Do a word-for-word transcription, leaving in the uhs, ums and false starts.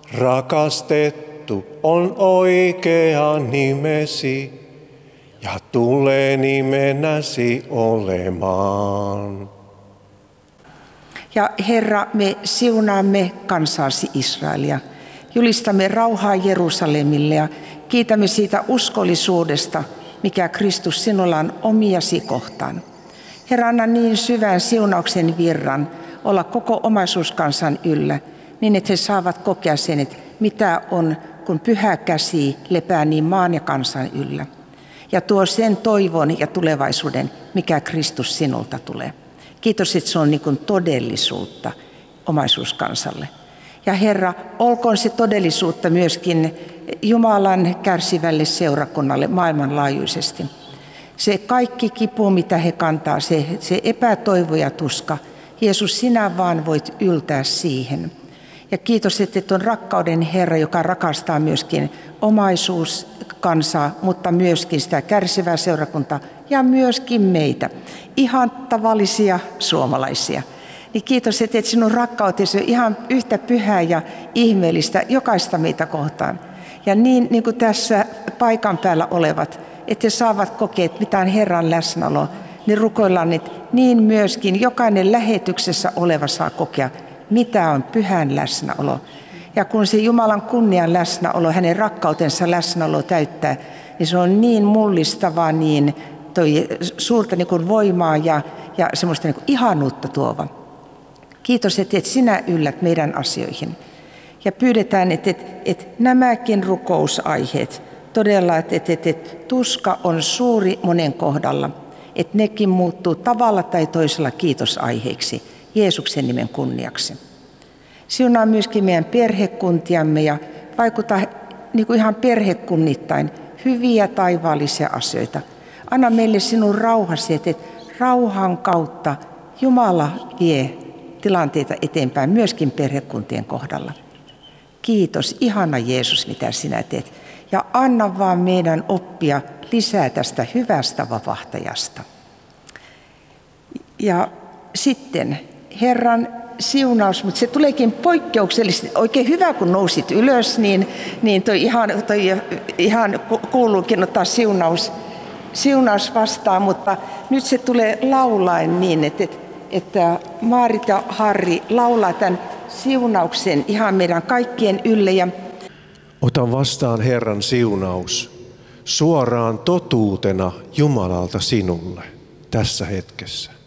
Rakastettu on oikea nimesi ja tulee nimenäsi olemaan. Ja Herra, me siunaamme kansasi Israelia. Julistamme rauhaa Jerusalemille ja kiitämme siitä uskollisuudesta, mikä Kristus sinulla on omiasi kohtaan. Herra, anna niin syvän siunauksen virran olla koko omaisuuskansan yllä, niin että he saavat kokea sen, että mitä on, kun pyhä käsi lepää niin maan ja kansan yllä. Ja tuo sen toivon ja tulevaisuuden, mikä Kristus sinulta tulee. Kiitos, että se on niin kuin todellisuutta omaisuuskansalle. Ja Herra, olkoon se todellisuutta myöskin Jumalan kärsivälle seurakunnalle maailmanlaajuisesti. Se kaikki kipu, mitä he kantaa, se, se epätoivo ja tuska, Jeesus, sinä vaan voit yltää siihen. Ja kiitos, että on rakkauden Herra, joka rakastaa myöskin omaisuuskansaa, mutta myöskin sitä kärsivää seurakuntaa ja myöskin meitä, ihan tavallisia suomalaisia. Niin kiitos, että sinun rakkautesi on ihan yhtä pyhää ja ihmeellistä jokaista meitä kohtaan. Ja niin, niin kuin tässä paikan päällä olevat, että he saavat kokea, mitä on Herran läsnäolo, niin rukoillaan, että niin myöskin jokainen lähetyksessä oleva saa kokea, mitä on pyhän läsnäolo. Ja kun se Jumalan kunnian läsnäolo, hänen rakkautensa läsnäolo täyttää, niin se on niin mullistavaa, niin toi suurta niin kuin voimaa ja, ja semmoista niin kuin ihanuutta tuova. Kiitos, että et sinä yllät meidän asioihin. Ja pyydetään, että, että, että nämäkin rukousaiheet, todella, että, että, että, että tuska on suuri monen kohdalla, että nekin muuttuu tavalla tai toisella kiitosaiheiksi Jeesuksen nimen kunniaksi. Siunaa myöskin meidän perhekuntiamme ja vaikuta niin kuin ihan perhekunnittain hyviä taivaallisia asioita. Anna meille sinun rauhasi, että rauhan kautta Jumala vie tilanteita eteenpäin myöskin perhekuntien kohdalla. Kiitos, ihana Jeesus, mitä sinä teet. Ja anna vaan meidän oppia lisää tästä hyvästä vapahtajasta. Ja sitten Herran siunaus, mutta se tuleekin poikkeuksellisesti. Oikein hyvä, kun nousit ylös, niin, niin toi ihan, toi ihan kuuluukin ottaa siunaus, siunaus vastaan, mutta nyt se tulee laulaen niin, että, että Maarit ja Harri laulaa tämän siunauksen ihan meidän kaikkien ylle. Ja ota vastaan Herran siunaus suoraan totuutena Jumalalta sinulle tässä hetkessä.